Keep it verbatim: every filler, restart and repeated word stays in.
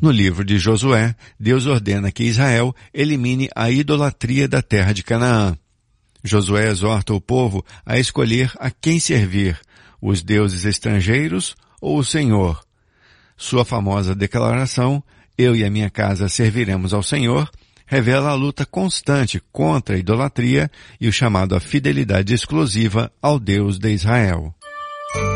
No livro de Josué, Deus ordena que Israel elimine a idolatria da terra de Canaã. Josué exorta o povo a escolher a quem servir, os deuses estrangeiros ou o Senhor. Sua famosa declaração, "Eu e a minha casa serviremos ao Senhor", revela a luta constante contra a idolatria e o chamado à fidelidade exclusiva ao Deus de Israel.